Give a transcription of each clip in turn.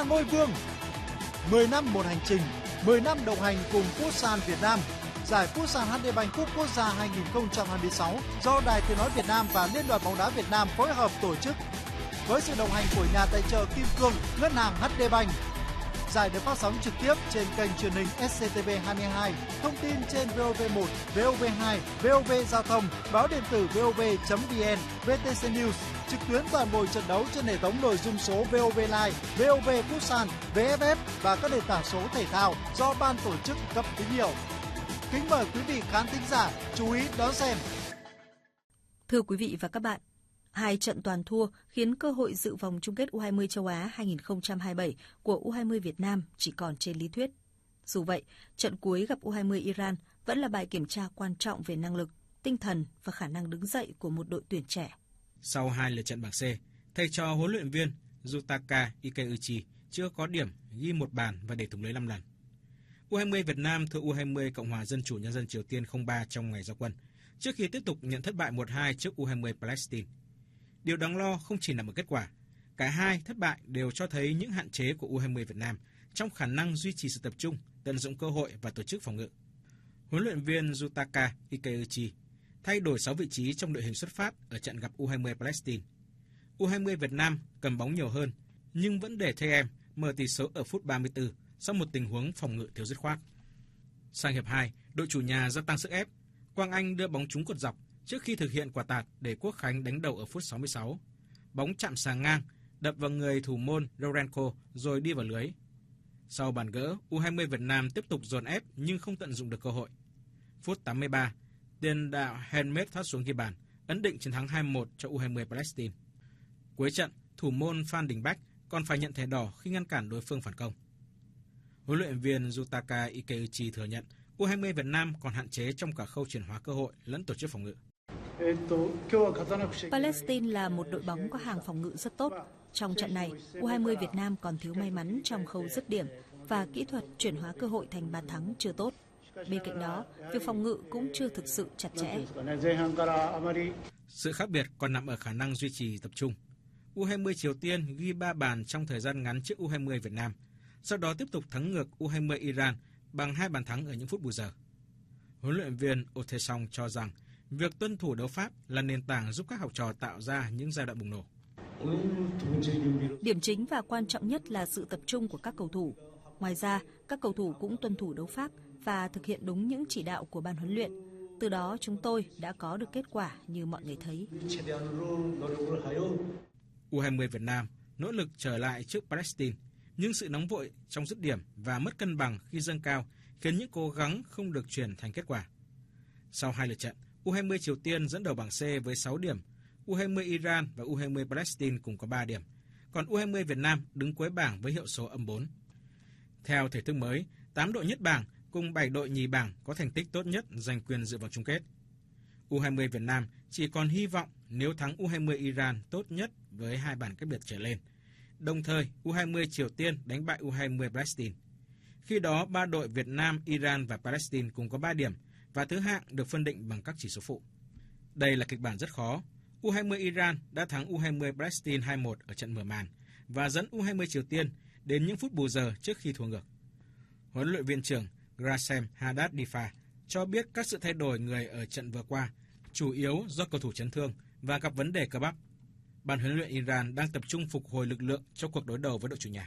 là ngôi vương. 10 năm một hành trình, 10 năm đồng hành cùng Futsal Việt Nam. Giải Futsal HD Bank Cup Quốc gia 2026 do Đài Tiếng nói Việt Nam và Liên đoàn bóng đá Việt Nam phối hợp tổ chức. Với sự đồng hành của nhà tài trợ Kim Cương, Ngân hàng HD Bank. Giải được phát sóng trực tiếp trên kênh truyền hình SCTV 22, thông tin trên VOV1, VOV2, VOV Giao thông, báo điện tử VOV.vn, VTC News, trực tuyến toàn bộ trận đấu trên hệ thống nội dung số VOV Live, VOV Futsal, VFF và các nền tảng số thể thao do ban tổ chức cấp tín hiệu. Kính mời quý vị khán thính giả chú ý đón xem. Thưa quý vị và các bạn, 2 trận toàn thua khiến cơ hội dự vòng chung kết U20 châu Á 2027 của U20 Việt Nam chỉ còn trên lý thuyết. Dù vậy, trận cuối gặp U20 Iran vẫn là bài kiểm tra quan trọng về năng lực, tinh thần và khả năng đứng dậy của một đội tuyển trẻ. Sau 2 lượt trận bảng C, thầy trò huấn luyện viên Yutaka Ikeuchi chưa có điểm, ghi 1 bàn và để thủng lưới 5 lần. U20 Việt Nam thua U20 Cộng hòa Dân chủ Nhân dân Triều Tiên 0-3 trong ngày ra quân, trước khi tiếp tục nhận thất bại 1-2 trước U20 Palestine. Điều đáng lo không chỉ nằm ở kết quả, cả hai thất bại đều cho thấy những hạn chế của U20 Việt Nam trong khả năng duy trì sự tập trung, tận dụng cơ hội và tổ chức phòng ngự. Huấn luyện viên Yutaka Ikeuchi thay đổi 6 vị trí trong đội hình xuất phát ở trận gặp U20 Palestine. U20 Việt Nam cầm bóng nhiều hơn, nhưng vẫn để thầy em mở tỷ số ở phút 34 sau một tình huống phòng ngự thiếu dứt khoát. Sang hiệp 2, đội chủ nhà gia tăng sức ép. Quang Anh đưa bóng trúng cột dọc trước khi thực hiện quả tạt để Quốc Khánh đánh đầu ở phút 66. Bóng chạm sàng ngang, đập vào người thủ môn Lorenko rồi đi vào lưới. Sau bàn gỡ, U20 Việt Nam tiếp tục dồn ép nhưng không tận dụng được cơ hội. Phút 83, tiền đạo Helmet thoát xuống ghi bàn, ấn định chiến thắng 2-1 cho U20 Palestine. Cuối trận, thủ môn Phan Đình Bách còn phải nhận thẻ đỏ khi ngăn cản đối phương phản công. Huấn luyện viên Yutaka Ikeuchi thừa nhận U20 Việt Nam còn hạn chế trong cả khâu chuyển hóa cơ hội lẫn tổ chức phòng ngự. Palestine là một đội bóng có hàng phòng ngự rất tốt. Trong trận này, U20 Việt Nam còn thiếu may mắn trong khâu dứt điểm và kỹ thuật chuyển hóa cơ hội thành bàn thắng chưa tốt. Bên cạnh đó, việc phòng ngự cũng chưa thực sự chặt chẽ. Sự khác biệt còn nằm ở khả năng duy trì tập trung. U20 Triều Tiên ghi 3 bàn trong thời gian ngắn trước U20 Việt Nam, sau đó tiếp tục thắng ngược U20 Iran bằng 2 bàn thắng ở những phút bù giờ. Huấn luyện viên Oh Tae-song cho rằng việc tuân thủ đấu pháp là nền tảng giúp các học trò tạo ra những giai đoạn bùng nổ. Điểm chính và quan trọng nhất là sự tập trung của các cầu thủ. Ngoài ra, các cầu thủ cũng tuân thủ đấu pháp và thực hiện đúng những chỉ đạo của ban huấn luyện. Từ đó chúng tôi đã có được kết quả như mọi người thấy. U20 Việt Nam nỗ lực trở lại trước Palestine, nhưng sự nóng vội trong dứt điểm và mất cân bằng khi dâng cao khiến những cố gắng không được chuyển thành kết quả. Sau 2 lượt trận, U20 Triều Tiên dẫn đầu bảng C với 6 điểm, U20 Iran và U20 Palestine cùng có 3 điểm, còn U20 Việt Nam đứng cuối bảng với hiệu số -4. Theo thể thức mới, 8 đội nhất bảng cùng 7 đội nhì bảng có thành tích tốt nhất giành quyền dự vòng chung kết. U20 Việt Nam chỉ còn hy vọng nếu thắng U20 Iran tốt nhất với 2 bàn cách biệt trở lên. Đồng thời, U20 Triều Tiên đánh bại U20 Palestine. Khi đó, 3 đội Việt Nam, Iran và Palestine cùng có 3 điểm và thứ hạng được phân định bằng các chỉ số phụ. Đây là kịch bản rất khó. U20 Iran đã thắng U20 Palestine 2-1 ở trận mở màn và dẫn U20 Triều Tiên đến những phút bù giờ trước khi thua ngược. Huấn luyện viên trưởng Grasem Haddad-Difa cho biết các sự thay đổi người ở trận vừa qua chủ yếu do cầu thủ chấn thương và gặp vấn đề cơ bắp. Ban huấn luyện Iran đang tập trung phục hồi lực lượng cho cuộc đối đầu với đội chủ nhà.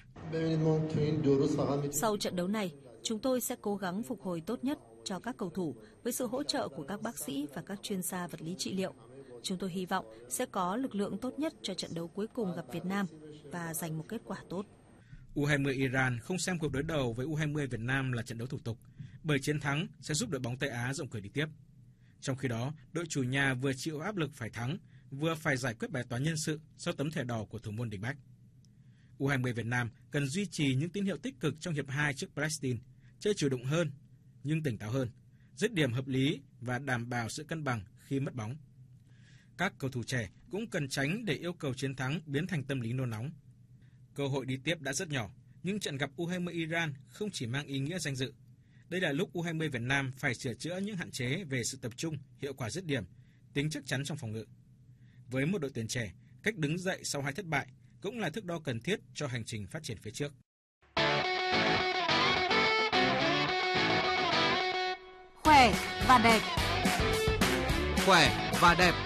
Sau trận đấu này, chúng tôi sẽ cố gắng phục hồi tốt nhất cho các cầu thủ với sự hỗ trợ của các bác sĩ và các chuyên gia vật lý trị liệu. Chúng tôi hy vọng sẽ có lực lượng tốt nhất cho trận đấu cuối cùng gặp Việt Nam và giành một kết quả tốt. U20 Iran không xem cuộc đối đầu với U20 Việt Nam là trận đấu thủ tục, bởi chiến thắng sẽ giúp đội bóng Tây Á rộng cửa đi tiếp. Trong khi đó, đội chủ nhà vừa chịu áp lực phải thắng, vừa phải giải quyết bài toán nhân sự sau tấm thẻ đỏ của thủ môn Đình Bách. U20 Việt Nam cần duy trì những tín hiệu tích cực trong hiệp 2 trước Palestine, chơi chủ động hơn nhưng tỉnh táo hơn, dứt điểm hợp lý và đảm bảo sự cân bằng khi mất bóng. Các cầu thủ trẻ cũng cần tránh để yêu cầu chiến thắng biến thành tâm lý nôn nóng. Cơ hội đi tiếp đã rất nhỏ, nhưng trận gặp U20 Iran không chỉ mang ý nghĩa danh dự. Đây là lúc U20 Việt Nam phải sửa chữa những hạn chế về sự tập trung, hiệu quả dứt điểm, tính chắc chắn trong phòng ngự. Với một đội tuyển trẻ, cách đứng dậy sau 2 thất bại cũng là thước đo cần thiết cho hành trình phát triển phía trước. Khỏe và đẹp. Khỏe và đẹp.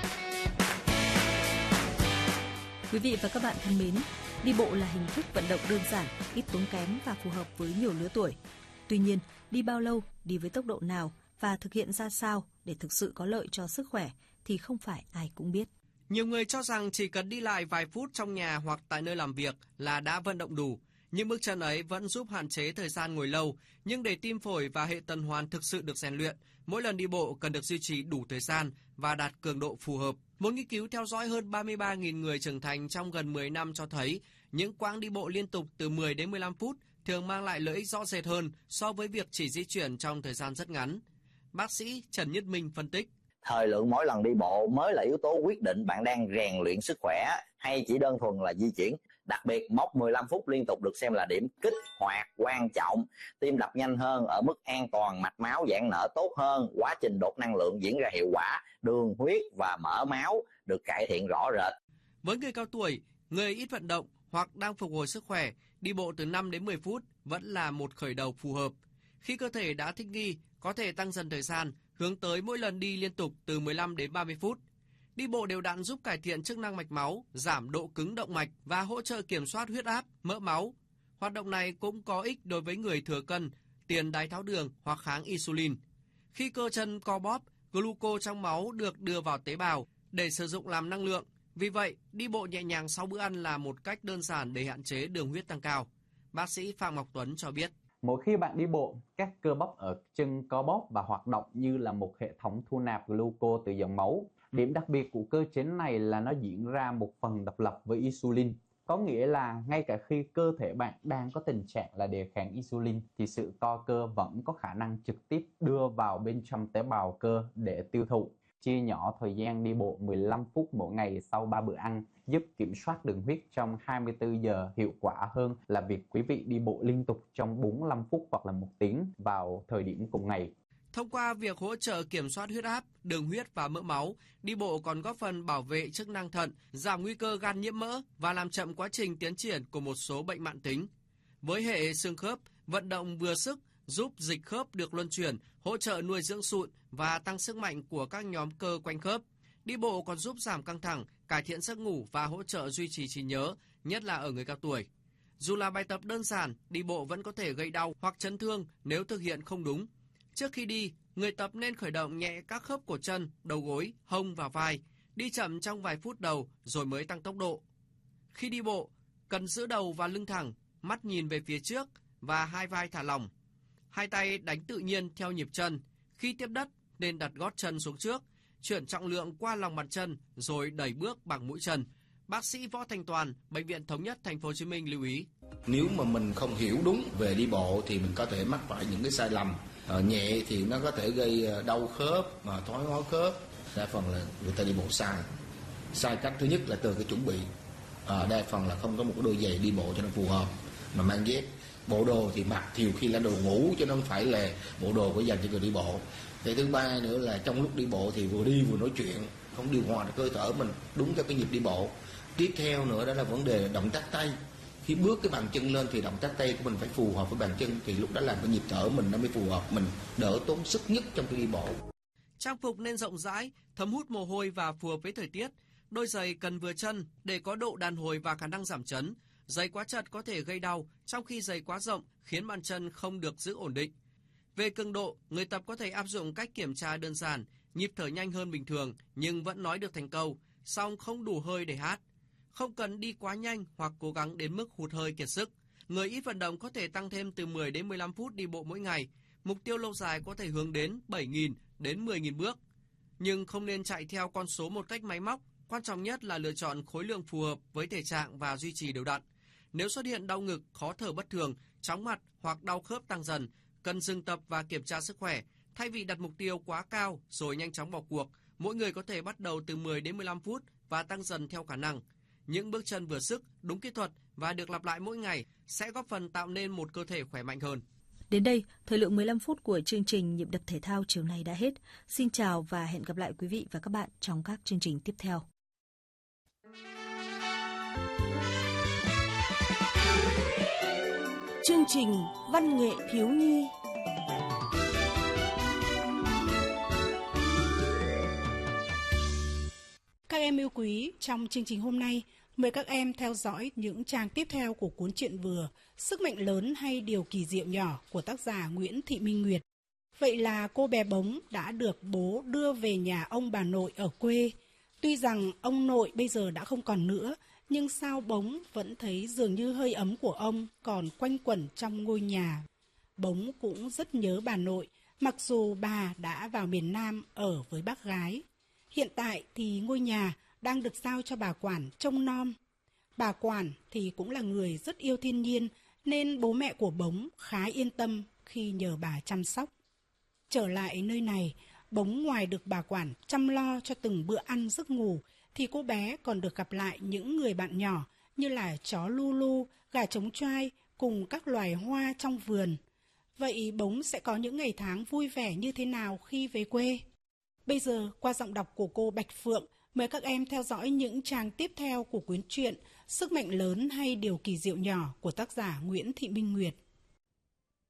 Quý vị và các bạn thân mến, đi bộ là hình thức vận động đơn giản, ít tốn kém và phù hợp với nhiều lứa tuổi. Tuy nhiên, đi bao lâu, đi với tốc độ nào và thực hiện ra sao để thực sự có lợi cho sức khỏe thì không phải ai cũng biết. Nhiều người cho rằng chỉ cần đi lại vài phút trong nhà hoặc tại nơi làm việc là đã vận động đủ. Nhưng bước chân ấy vẫn giúp hạn chế thời gian ngồi lâu. Nhưng để tim phổi và hệ tuần hoàn thực sự được rèn luyện, mỗi lần đi bộ cần được duy trì đủ thời gian và đạt cường độ phù hợp. Một nghiên cứu theo dõi hơn 33.000 người trưởng thành trong gần 10 năm cho thấy những quãng đi bộ liên tục từ 10 đến 15 phút thường mang lại lợi ích rõ rệt hơn so với việc chỉ di chuyển trong thời gian rất ngắn. Bác sĩ Trần Nhất Minh phân tích. Thời lượng mỗi lần đi bộ mới là yếu tố quyết định bạn đang rèn luyện sức khỏe hay chỉ đơn thuần là di chuyển. Đặc biệt mốc 15 phút liên tục được xem là điểm kích hoạt quan trọng. Tim đập nhanh hơn ở mức an toàn, mạch máu giãn nở tốt hơn, quá trình đốt năng lượng diễn ra hiệu quả, đường huyết và mỡ máu được cải thiện rõ rệt. Với người cao tuổi, người ít vận động hoặc đang phục hồi sức khỏe, đi bộ từ 5 đến 10 phút vẫn là một khởi đầu phù hợp. Khi cơ thể đã thích nghi, có thể tăng dần thời gian, hướng tới mỗi lần đi liên tục từ 15 đến 30 phút. Đi bộ đều đặn giúp cải thiện chức năng mạch máu, giảm độ cứng động mạch và hỗ trợ kiểm soát huyết áp, mỡ máu. Hoạt động này cũng có ích đối với người thừa cân, tiền đái tháo đường hoặc kháng insulin. Khi cơ chân co bóp, gluco trong máu được đưa vào tế bào để sử dụng làm năng lượng. Vì vậy, đi bộ nhẹ nhàng sau bữa ăn là một cách đơn giản để hạn chế đường huyết tăng cao. Bác sĩ Phạm Ngọc Tuấn cho biết. Mỗi khi bạn đi bộ, các cơ bắp ở chân co bóp và hoạt động như là một hệ thống thu nạp gluco từ dòng máu. Điểm đặc biệt của cơ chế này là nó diễn ra một phần độc lập với insulin. Có nghĩa là ngay cả khi cơ thể bạn đang có tình trạng là đề kháng insulin thì sự co cơ vẫn có khả năng trực tiếp đưa vào bên trong tế bào cơ để tiêu thụ. Chia nhỏ thời gian đi bộ 15 phút mỗi ngày sau 3 bữa ăn giúp kiểm soát đường huyết trong 24 giờ hiệu quả hơn là việc quý vị đi bộ liên tục trong 45 phút hoặc là 1 tiếng vào thời điểm cùng ngày. Thông qua việc hỗ trợ kiểm soát huyết áp, đường huyết và mỡ máu, đi bộ còn góp phần bảo vệ chức năng thận, giảm nguy cơ gan nhiễm mỡ và làm chậm quá trình tiến triển của một số bệnh mãn tính. Với hệ xương khớp, vận động vừa sức giúp dịch khớp được luân chuyển, hỗ trợ nuôi dưỡng sụn và tăng sức mạnh của các nhóm cơ quanh khớp. Đi bộ còn giúp giảm căng thẳng, cải thiện giấc ngủ và hỗ trợ duy trì trí nhớ, nhất là ở người cao tuổi. Dù là bài tập đơn giản, đi bộ vẫn có thể gây đau hoặc chấn thương nếu thực hiện không đúng. Trước khi đi, người tập nên khởi động nhẹ các khớp cổ chân, đầu gối, hông và vai, đi chậm trong vài phút đầu rồi mới tăng tốc độ. Khi đi bộ, cần giữ đầu và lưng thẳng, mắt nhìn về phía trước và hai vai thả lỏng. Hai tay đánh tự nhiên theo nhịp chân. Khi tiếp đất nên đặt gót chân xuống trước, chuyển trọng lượng qua lòng bàn chân rồi đẩy bước bằng mũi chân. Bác sĩ Võ Thành Toàn, Bệnh viện Thống nhất Thành phố Hồ Chí Minh lưu ý. Nếu mà mình không hiểu đúng về đi bộ thì mình có thể mắc phải những cái sai lầm. Nhẹ thì nó có thể gây đau khớp, thoái hóa khớp. Đa phần là người ta đi bộ sai. Sai cách thứ nhất là từ cái chuẩn bị. Đa phần là không có một cái đôi giày đi bộ cho nó phù hợp mà mang dép. Bộ đồ thì mặc nhiều khi là đồ ngủ chứ nó không phải là bộ đồ của dành cho người đi bộ. Cái thứ ba nữa là trong lúc đi bộ thì vừa đi vừa nói chuyện, không điều hòa được cơ thể mình đúng theo cái nhịp đi bộ. Tiếp theo nữa đó là vấn đề động tác tay. Khi bước cái bàn chân lên thì động tác tay của mình phải phù hợp với bàn chân, thì lúc đó làm cái nhịp thở mình nó mới phù hợp, mình đỡ tốn sức nhất trong khi đi bộ. Trang phục nên rộng rãi, thấm hút mồ hôi và phù hợp với thời tiết. Đôi giày cần vừa chân để có độ đàn hồi và khả năng giảm chấn. Giày quá chật có thể gây đau, trong khi giày quá rộng khiến bàn chân không được giữ ổn định. Về cường độ, người tập có thể áp dụng cách kiểm tra đơn giản, nhịp thở nhanh hơn bình thường nhưng vẫn nói được thành câu, song không đủ hơi để hát. Không cần đi quá nhanh hoặc cố gắng đến mức hụt hơi kiệt sức. Người ít vận động có thể tăng thêm từ 10 đến 15 phút đi bộ mỗi ngày. Mục tiêu lâu dài có thể hướng đến 7.000 đến 10.000 bước. Nhưng không nên chạy theo con số một cách máy móc. Quan trọng nhất là lựa chọn khối lượng phù hợp với thể trạng và duy trì đều đặn. Nếu xuất hiện đau ngực, khó thở bất thường, chóng mặt hoặc đau khớp tăng dần, cần dừng tập và kiểm tra sức khỏe. Thay vì đặt mục tiêu quá cao rồi nhanh chóng bỏ cuộc, mỗi người có thể bắt đầu từ 10 đến 15 phút và tăng dần theo khả năng. Những bước chân vừa sức, đúng kỹ thuật và được lặp lại mỗi ngày sẽ góp phần tạo nên một cơ thể khỏe mạnh hơn. Đến đây, thời lượng 15 phút của chương trình Nhịp đập thể thao chiều nay đã hết. Xin chào và hẹn gặp lại quý vị và các bạn trong các chương trình tiếp theo. Chương trình Văn nghệ thiếu nhi. Các em yêu quý, trong chương trình hôm nay, mời các em theo dõi những trang tiếp theo của cuốn truyện vừa Sức mạnh lớn hay điều kỳ diệu nhỏ của tác giả Nguyễn Thị Minh Nguyệt. Vậy là cô bé Bống đã được bố đưa về nhà ông bà nội ở quê. Tuy rằng ông nội bây giờ đã không còn nữa, nhưng sao Bống vẫn thấy dường như hơi ấm của ông còn quanh quẩn trong ngôi nhà. Bống cũng rất nhớ bà nội, mặc dù bà đã vào miền Nam ở với bác gái. Hiện tại thì ngôi nhà đang được giao cho bà Quản trông nom. Bà Quản thì cũng là người rất yêu thiên nhiên, nên bố mẹ của Bống khá yên tâm khi nhờ bà chăm sóc. Trở lại nơi này, Bống ngoài được bà Quản chăm lo cho từng bữa ăn giấc ngủ, thì cô bé còn được gặp lại những người bạn nhỏ như là chó Lulu, gà trống choai cùng các loài hoa trong vườn. Vậy Bống sẽ có những ngày tháng vui vẻ như thế nào khi về quê? Bây giờ, qua giọng đọc của cô Bạch Phượng, mời các em theo dõi những trang tiếp theo của cuốn truyện Sức mạnh lớn hay điều kỳ diệu nhỏ của tác giả Nguyễn Thị Minh Nguyệt.